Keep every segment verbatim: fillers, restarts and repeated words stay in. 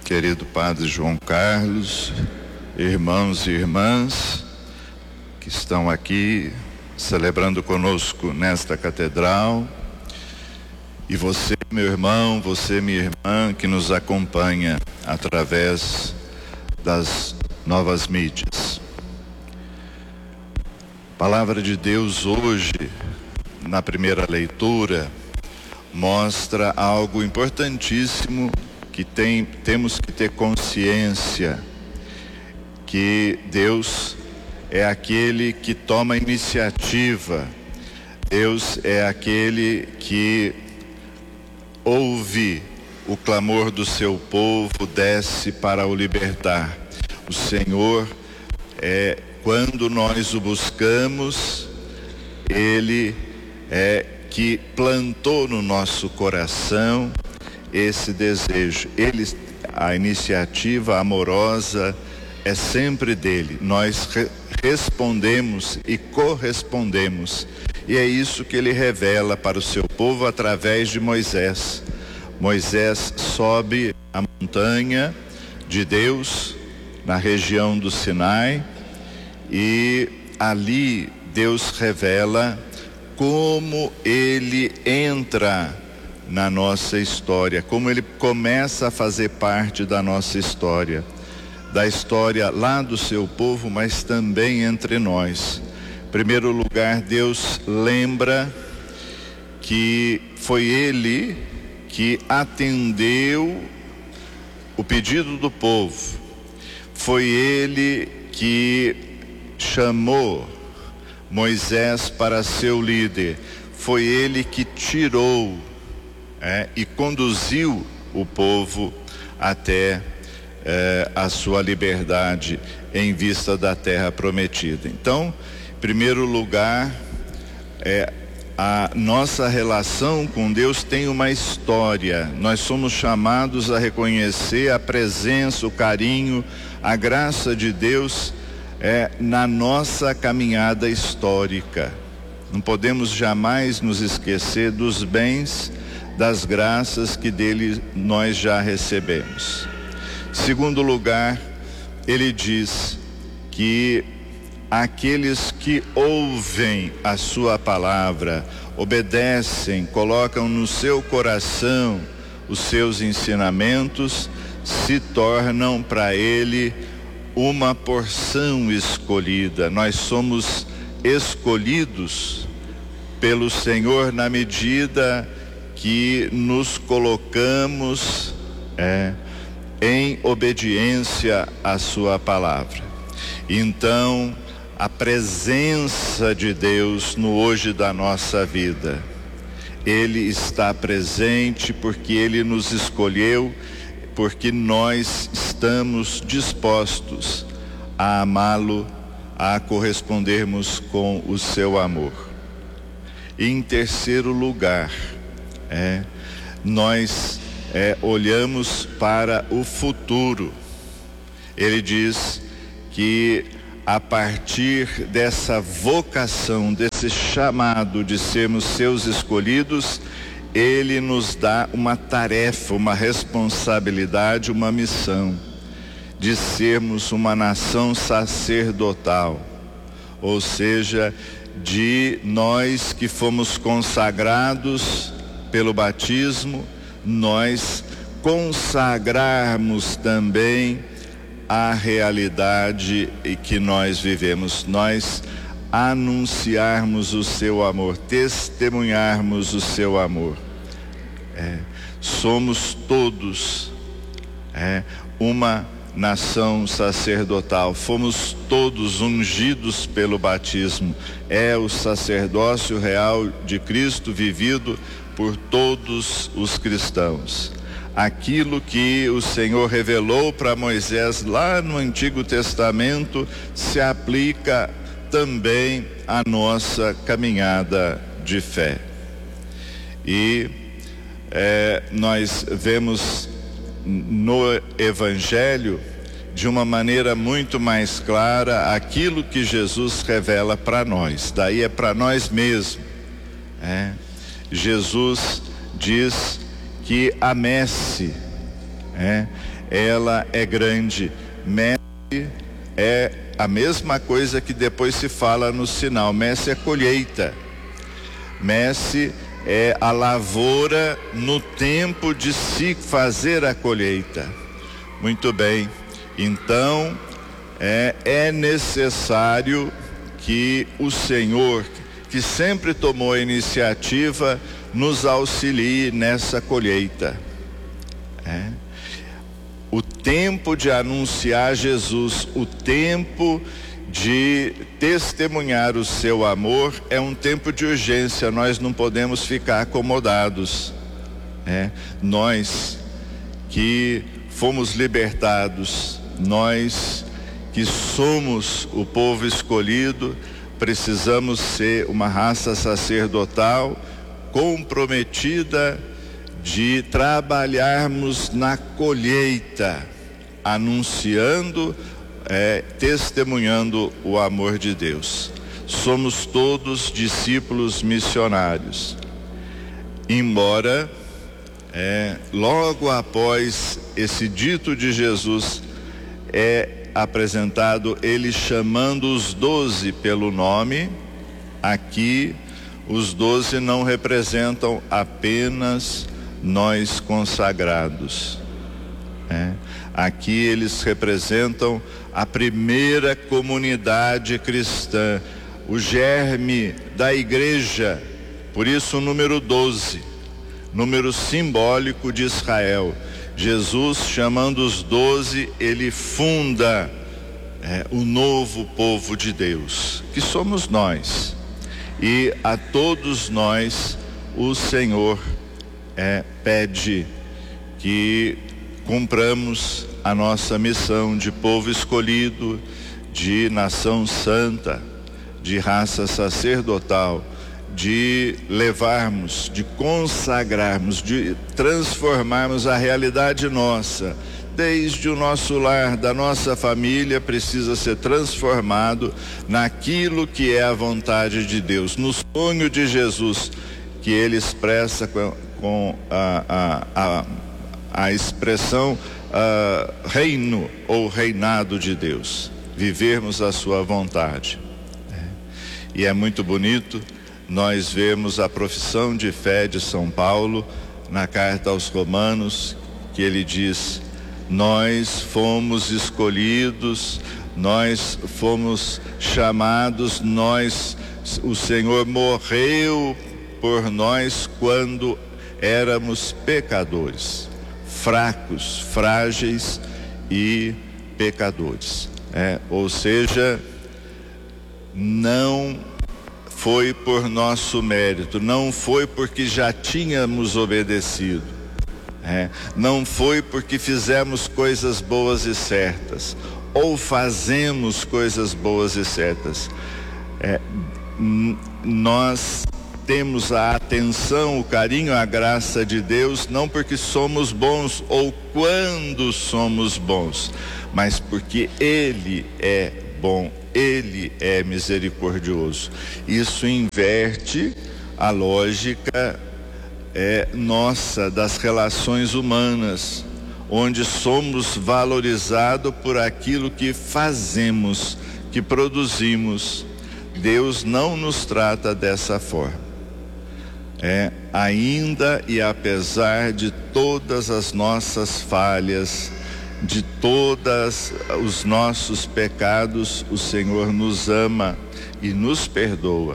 querido Padre João Carlos, irmãos e irmãs que estão aqui celebrando conosco nesta catedral, e você, meu irmão, você, minha irmã, que nos acompanha através das novas mídias. A palavra de Deus hoje, na primeira leitura, mostra algo importantíssimo que tem, temos que ter consciência, que Deus é aquele que toma iniciativa, Deus é aquele que ouve o clamor do seu povo, desce para o libertar. O Senhor, é, quando nós o buscamos, Ele é que plantou no nosso coração esse desejo. Ele, a iniciativa amorosa é sempre dele. Nós re- respondemos e correspondemos. E é isso que ele revela para o seu povo através de Moisés. Moisés sobe a montanha de Deus, na região do Sinai, e ali Deus revela como ele entra na nossa história, como ele começa a fazer parte da nossa história, da história lá do seu povo, mas também entre nós. Em primeiro lugar, Deus lembra que foi ele que atendeu o pedido do povo, foi ele que chamou Moisés para ser o líder, foi ele que tirou é, e conduziu o povo até é, a sua liberdade em vista da terra prometida. Então, em primeiro lugar, é, a nossa relação com Deus tem uma história. Nós somos chamados a reconhecer a presença, o carinho, a graça de Deus é, na nossa caminhada histórica. Não podemos jamais nos esquecer dos bens, das graças que dele nós já recebemos. Segundo lugar, ele diz que aqueles que ouvem a sua palavra, obedecem, colocam no seu coração os seus ensinamentos, se tornam para ele uma porção escolhida. Nós somos escolhidos pelo Senhor na medida que nos colocamos é, em obediência à sua palavra. Então, a presença de Deus no hoje da nossa vida, Ele está presente porque Ele nos escolheu, porque nós estamos dispostos a amá-lo, a correspondermos com o seu amor. E em terceiro lugar, é, nós é, olhamos para o futuro. Ele diz que a partir dessa vocação, desse chamado de sermos seus escolhidos, Ele nos dá uma tarefa, uma responsabilidade, uma missão de sermos uma nação sacerdotal, ou seja, de nós que fomos consagrados pelo batismo, nós consagrarmos também a realidade em que nós vivemos, nós anunciarmos o seu amor, testemunharmos o seu amor. É, somos todos é, uma nação sacerdotal, fomos todos ungidos pelo batismo, é o sacerdócio real de Cristo vivido por todos os cristãos. Aquilo que o Senhor revelou para Moisés lá no Antigo Testamento se aplica também à nossa caminhada de fé. E é, nós vemos no Evangelho de uma maneira muito mais clara aquilo que Jesus revela para nós. Daí é para nós mesmos. É. Jesus diz que a messe é, ela é grande. Messe é a mesma coisa que depois se fala no sinal. Messe é colheita. Messe é a lavoura no tempo de se fazer a colheita. Muito bem. Então, é, é necessário que o Senhor, que sempre tomou a iniciativa, nos auxilie nessa colheita. É. O tempo de anunciar Jesus, o tempo de testemunhar o seu amor é um tempo de urgência. Nós não podemos ficar acomodados. É. Nós que fomos libertados, nós que somos o povo escolhido, precisamos ser uma raça sacerdotal comprometida de trabalharmos na colheita, anunciando, é, testemunhando o amor de Deus. Somos todos discípulos missionários. Embora, é, logo após esse dito de Jesus, é apresentado ele chamando os doze pelo nome. Aqui os doze não representam apenas nós consagrados, é. Aqui eles representam a primeira comunidade cristã, o germe da igreja. Por isso o número doze, número simbólico de Israel. Jesus, chamando os doze, ele funda é, o novo povo de Deus, que somos nós. E a todos nós o Senhor é, pede que cumpramos a nossa missão de povo escolhido, de nação santa, de raça sacerdotal, de levarmos, de consagrarmos, de transformarmos a realidade nossa. Desde o nosso lar, da nossa família, precisa ser transformado naquilo que é a vontade de Deus, no sonho de Jesus, que ele expressa com, com a, a, a, a expressão a, reino ou reinado de Deus, vivermos a sua vontade. É. E é muito bonito nós vemos a profissão de fé de São Paulo na carta aos Romanos, que ele diz: nós fomos escolhidos, nós fomos chamados, nós, o Senhor morreu por nós quando éramos pecadores, fracos, frágeis e pecadores. É, ou seja, não foi por nosso mérito, não foi porque já tínhamos obedecido, é, não foi porque fizemos coisas boas e certas, ou fazemos coisas boas e certas. É, nós temos a atenção, o carinho, a graça de Deus, não porque somos bons ou quando somos bons, mas porque Ele é bom, Ele é misericordioso. Isso inverte a lógica é, nossa das relações humanas, onde somos valorizados por aquilo que fazemos, que produzimos. Deus não nos trata dessa forma. É, ainda e apesar de todas as nossas falhas, de todos os nossos pecados, o Senhor nos ama e nos perdoa.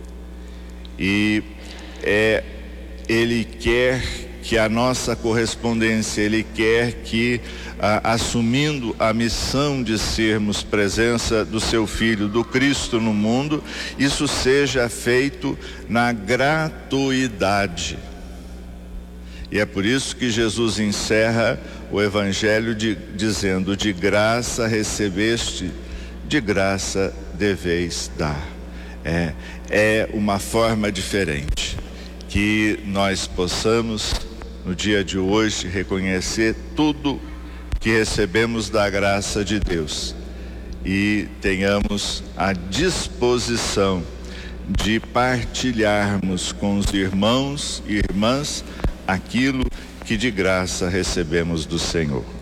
E é, Ele quer que a nossa correspondência, Ele quer que, a, assumindo a missão de sermos presença do Seu Filho, do Cristo no mundo, isso seja feito na gratuidade. E é por isso que Jesus encerra o Evangelho de, dizendo: de graça recebeste, de graça deveis dar. É, é uma forma diferente. Que nós possamos, no dia de hoje, reconhecer tudo que recebemos da graça de Deus e tenhamos a disposição de partilharmos com os irmãos e irmãs aquilo que de graça recebemos do Senhor.